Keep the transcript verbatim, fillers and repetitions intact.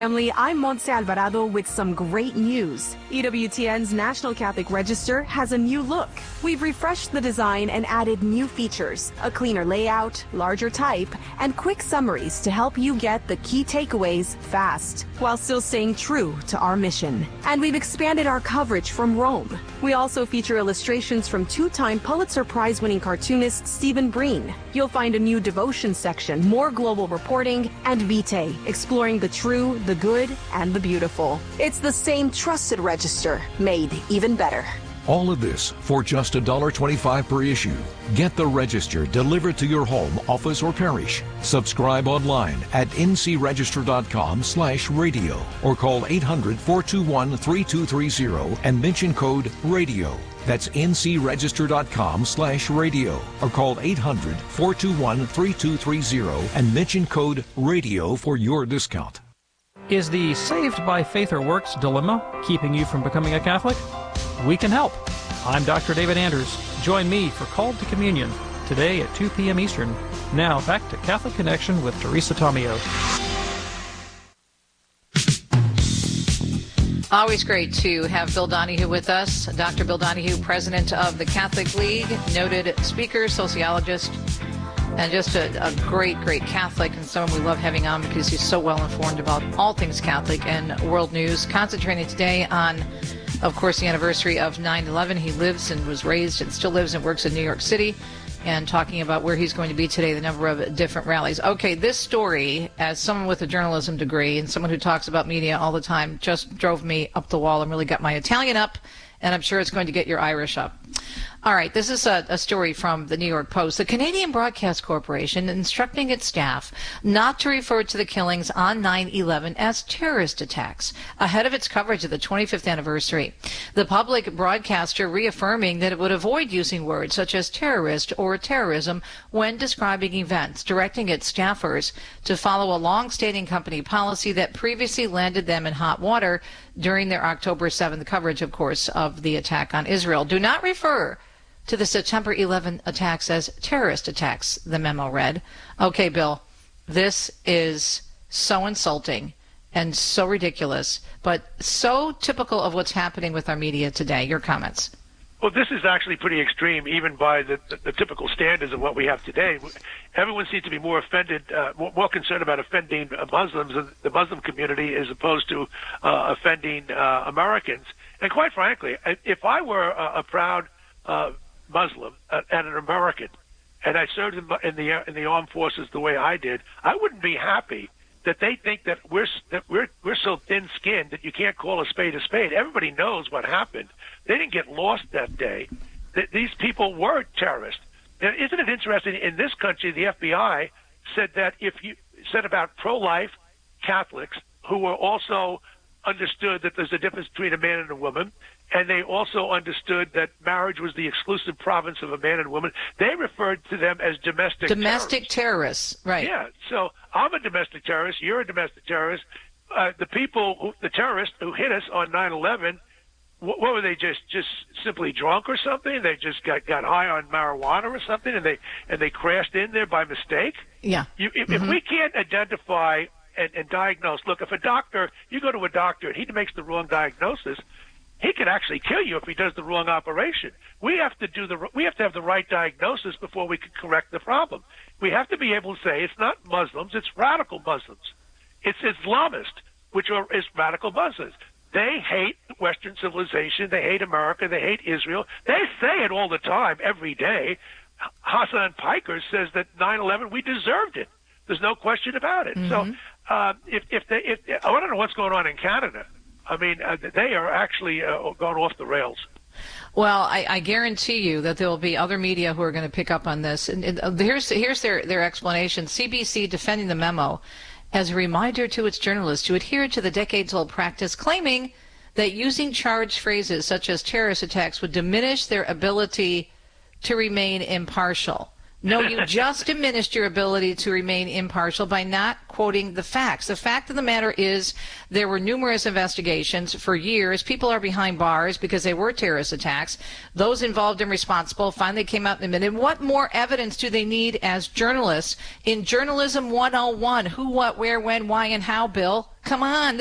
Family, I'm Montse Alvarado with some great news. E W T N's National Catholic Register has a new look. We've refreshed the design and added new features, a cleaner layout, larger type, and quick summaries to help you get the key takeaways fast, while still staying true to our mission. And we've expanded our coverage from Rome. We also feature illustrations from two-time Pulitzer Prize-winning cartoonist Stephen Breen. You'll find a new devotion section, more global reporting, and Vitae, exploring the true, the good, and the beautiful. It's the same trusted register, made even better. All of this for just one dollar twenty-five per issue. Get the Register delivered to your home, office, or parish. Subscribe online at ncregister.com slash radio or call eight hundred, four two one, three two three zero and mention code RADIO. That's ncregister.com slash radio or call eight hundred, four two one, three two three zero and mention code RADIO for your discount. Is the saved by faith or works dilemma keeping you from becoming a Catholic? We can help. I'm Doctor David Anders. Join me for Called to Communion today at two p.m. Eastern. Now back to Catholic Connection with Teresa Tomeo. Always great to have Bill Donohue with us. Doctor Bill Donohue, president of the Catholic League, noted speaker, sociologist, and just a, a great, great Catholic, and someone we love having on because he's so well informed about all things Catholic and world news. Concentrating today on, of course, the anniversary of nine eleven. He lives and was raised and still lives and works in New York City, and talking about where he's going to be today, the number of different rallies. Okay, this story, as someone with a journalism degree and someone who talks about media all the time, just drove me up the wall and really got my Italian up, and I'm sure it's going to get your Irish up. All right, this is a, a story from the New York Post. The Canadian Broadcast Corporation instructing its staff not to refer to the killings on nine eleven as terrorist attacks ahead of its coverage of the twenty-fifth anniversary. The public broadcaster reaffirming that it would avoid using words such as terrorist or terrorism when describing events, directing its staffers to follow a long-standing company policy that previously landed them in hot water during their October seventh coverage, of course, of the attack on Israel. Do not refer to the September eleventh attacks as terrorist attacks, the memo read. Okay, Bill, this is so insulting and so ridiculous, but so typical of what's happening with our media today. Your comments. Well, this is actually pretty extreme, even by the, the, the typical standards of what we have today. Everyone seems to be more offended, uh, more, more concerned about offending uh, Muslims and the Muslim community as opposed to uh, offending uh, Americans. And quite frankly, if I were a, a proud uh, Muslim uh, and an American, and I served in, in the in the armed forces the way I did, I wouldn't be happy that they think that we're that we're we're so thin-skinned that you can't call a spade a spade. Everybody knows what happened. They didn't get lost that day. Th- these people were terrorists. And isn't it interesting? In this country, the F B I said that if you said about pro-life Catholics who were also understood that there's a difference between a man and a woman, and they also understood that marriage was the exclusive province of a man and a woman. They referred to them as domestic Domestic terrorists. terrorists, right. Yeah, so I'm a domestic terrorist, you're a domestic terrorist. Uh, the people, who, the terrorists who hit us on nine eleven, what, what were they, just just simply drunk or something? They just got, got high on marijuana or something, and they and they crashed in there by mistake? Yeah. You, if, mm-hmm. if we can't identify and, and diagnose, look, if a doctor, you go to a doctor and he makes the wrong diagnosis, he could actually kill you if he does the wrong operation. We have to do the we have to have the right diagnosis before we can correct the problem. We have to be able to say it's not Muslims, it's radical Muslims. It's Islamists, which are is radical Muslims. They hate Western civilization. They hate America. They hate Israel. They say it all the time, every day. Hassan Piker says that nine eleven, we deserved it. There's no question about it. Mm-hmm. So uh, if, if they, if, I don't know what's going on in Canada. I mean, uh, they are actually uh, going off the rails. Well, I, I guarantee you that there will be other media who are going to pick up on this. And, and uh, here's here's their, their explanation. C B C defending the memo as a reminder to its journalists to adhere to the decades-old practice, claiming that using charged phrases such as terrorist attacks would diminish their ability to remain impartial. No, you just diminished your ability to remain impartial by not quoting the facts. The fact of the matter is there were numerous investigations for years. People are behind bars because they were terrorist attacks. Those involved and responsible finally came out in a minute. What more evidence do they need as journalists in Journalism one oh one? Who, what, where, when, why, and how, Bill? Come on.